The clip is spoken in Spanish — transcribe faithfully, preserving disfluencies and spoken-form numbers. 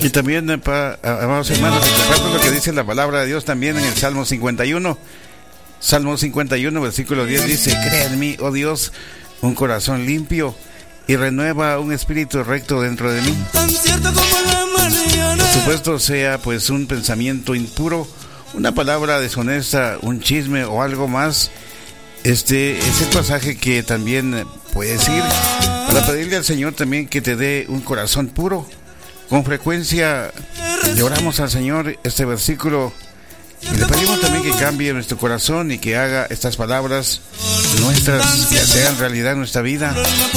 Y también, pa, amados hermanos, comparto lo que dice la palabra de Dios también en el Salmo cincuenta y uno. Salmo cincuenta y uno, versículo diez dice: crea en mí, oh Dios, un corazón limpio y renueva un espíritu recto dentro de mí. Por supuesto, sea pues un pensamiento impuro, una palabra deshonesta, un chisme o algo más. Este es el pasaje que también puedes ir para pedirle al Señor también que te dé un corazón puro. Con frecuencia le oramos al Señor este versículo y le pedimos también que cambie nuestro corazón y que haga estas palabras nuestras, que sean realidad en nuestra vida.